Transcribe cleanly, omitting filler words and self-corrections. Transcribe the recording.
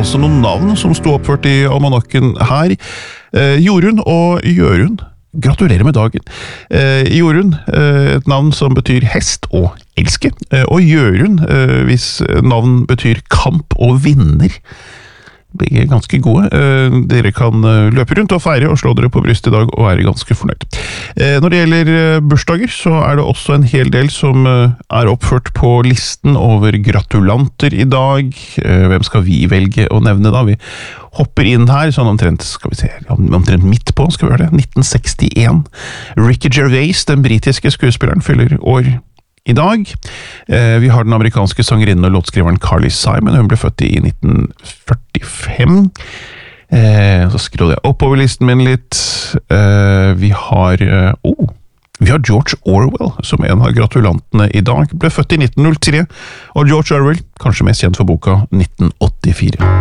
altså noen navn som stod oppført i almanakken her. Jorunn og Jørund. Gratulerer med dagen. Jorunn, et navn som betyr hest og elske. Og Jørund, hvis navn betyr kamp og vinner. Begge er ganske gode. Dere kan løpe rundt og feire og slå dere på brystet i dag og være ganske fornøyd. Når det gjelder bursdager, så er det også en hel del som er oppført på listen over gratulanter i dag. Hvem skal vi velge å nevne da? Vi hopper inn her, sånn omtrent, skal vi se, omtrent midt på, skal vi gjøre det, 1961. Ricky Gervais, den britiske skuespilleren, fyller år i dag. Vi har den amerikanske sangerinnen og låtskriveren Carly Simon. Hun ble født i 1945. Så scroller jeg oppover listen min litt. Vi har George Orwell som en av gratulantene i dag. Ble født i 1903, og George Orwell, kanskje mest kjent for boka 1984.